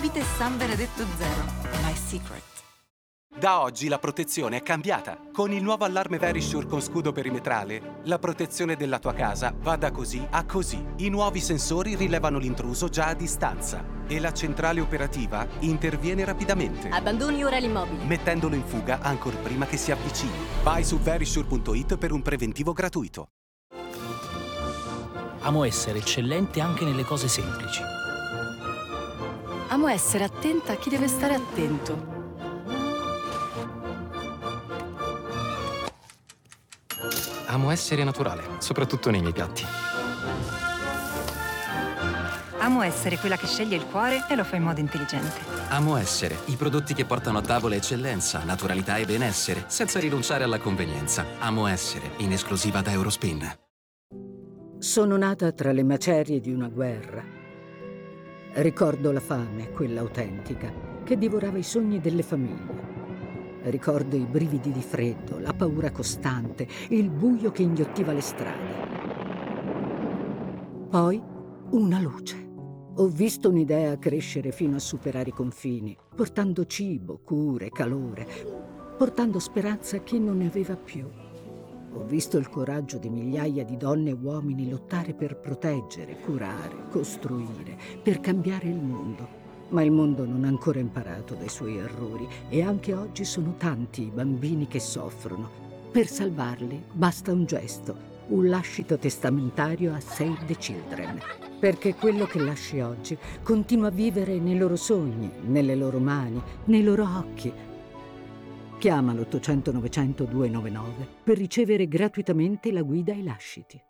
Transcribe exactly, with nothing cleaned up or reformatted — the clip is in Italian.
Vite San Benedetto Zero. My secret. Da oggi la protezione è cambiata. Con il nuovo allarme Verisure con scudo perimetrale, la protezione della tua casa va da così a così. I nuovi sensori rilevano l'intruso già a distanza e la centrale operativa interviene rapidamente, Abbandoni ora l'immobile. mettendolo in fuga ancor prima che si avvicini. Vai su verisure punto it per un preventivo gratuito. Amo essere eccellente anche nelle cose semplici. Amo essere attenta a chi deve stare attento. Amo essere naturale, soprattutto nei miei piatti. Amo essere quella che sceglie il cuore e lo fa in modo intelligente. Amo essere i prodotti che portano a tavola eccellenza, naturalità e benessere, senza rinunciare alla convenienza. Amo essere, in esclusiva da Eurospin. Sono nata tra le macerie di una guerra. Ricordo la fame, quella autentica, che divorava i sogni delle famiglie. Ricordo i brividi di freddo, la paura costante, il buio che inghiottiva le strade. Poi una luce. Ho visto un'idea crescere fino a superare i confini, portando cibo, cure, calore, portando speranza a chi non ne aveva più. Ho visto il coraggio di migliaia di donne e uomini lottare per proteggere, curare, costruire, per cambiare il mondo. Ma il mondo non ha ancora imparato dai suoi errori e anche oggi sono tanti i bambini che soffrono. Per salvarli basta un gesto, un lascito testamentario a Save the Children. Perché quello che lasci oggi continua a vivere nei loro sogni, nelle loro mani, nei loro occhi. Chiama l'ottocento novecento duecentonovantanove per ricevere gratuitamente la guida ai lasciti.